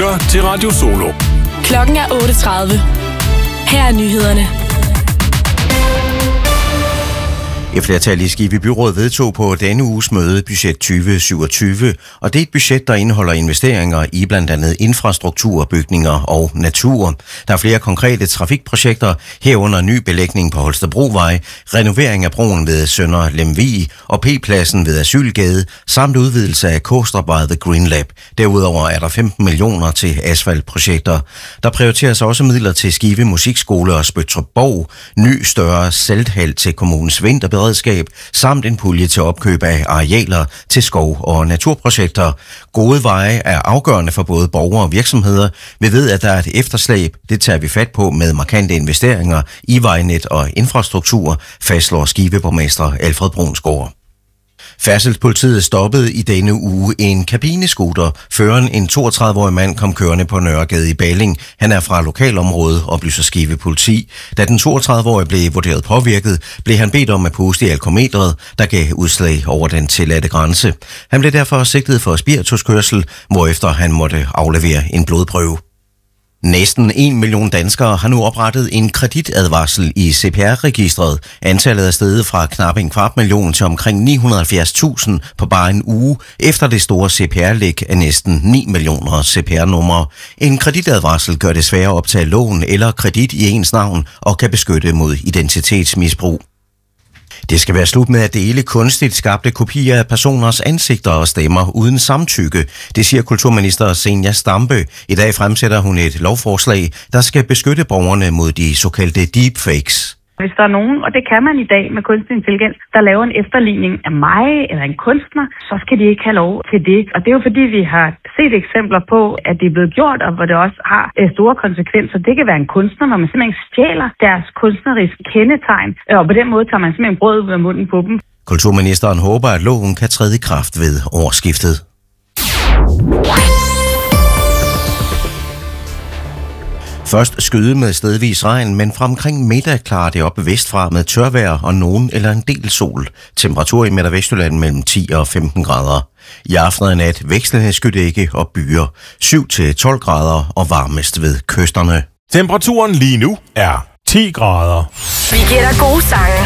lytter til Radio Solo. Klokken er 8:30. Her er nyhederne. Et flertal i Skive Byråd vedtog på denne uges møde budget 2027, og det er et budget, der indeholder investeringer i blandt andet infrastruktur, bygninger og natur. Der er flere konkrete trafikprojekter, herunder ny belægning på Holstebrovej, renovering af broen ved Sønder Lemvig og P-pladsen ved Asylgade, samt udvidelse af Kostervej The Green Lab. Derudover er der 15 millioner til asfaltprojekter. Der prioriteres også midler til Skive Musikskole og Spøttrup-Borg, ny større salthal til kommunens vinterberedskab, samt en pulje til opkøb af arealer til skov- og naturprojekter. Gode veje er afgørende for både borgere og virksomheder. Vi ved, at der er et efterslæb. Det tager vi fat på med markante investeringer i vejnet og infrastruktur, fastslår Skive-borgmester Alfred Brunsgaard. Færdselspolitiet stoppede i denne uge en kabinescooter. Føreren, en 32-årig mand, kom kørende på Nørregade i Balling. Han er fra lokalområdet, oplyser Skive politi. Da den 32-årige blev vurderet påvirket, blev han bedt om at puste i alkometret, der gav udslag over den tilladte grænse. Han blev derfor sigtet for spirituskørsel, hvorefter han måtte aflevere en blodprøve. Næsten 1 million danskere har nu oprettet en kreditadvarsel i CPR-registret. Antallet er steget fra knap 250.000 til omkring 970.000 på bare en uge, efter det store CPR-læk af næsten 9 millioner CPR-numre. En kreditadvarsel gør det sværere at optage lån eller kredit i ens navn og kan beskytte mod identitetsmisbrug. Det skal være slut med at dele kunstigt skabte kopier af personers ansigter og stemmer uden samtykke, det siger kulturminister Zenia Stampe. I dag fremsætter hun et lovforslag, der skal beskytte borgerne mod de såkaldte deepfakes. Hvis der er nogen, og det kan man i dag med kunstig intelligens, der laver en efterligning af mig eller en kunstner, så skal de ikke have lov til det. Og det er jo fordi, vi har set eksempler på, at det er blevet gjort, og hvor det også har store konsekvenser. Det kan være en kunstner, når man simpelthen stjæler deres kunstneriske kendetegn, og på den måde tager man simpelthen brød ud af munden på dem. Kulturministeren håber, at loven kan træde i kraft ved årsskiftet. Først skyde med stedvis regn, men fra omkring middag klarer det op vestfra med tørvejr og nogen eller en del sol. Temperatur i Midt- og Vestjylland mellem 10 og 15 grader. I aften og nat vekslende skydække og byer. 7-12 grader og varmest ved kysterne. Temperaturen lige nu er 10 grader. Vi giver dig gode sange.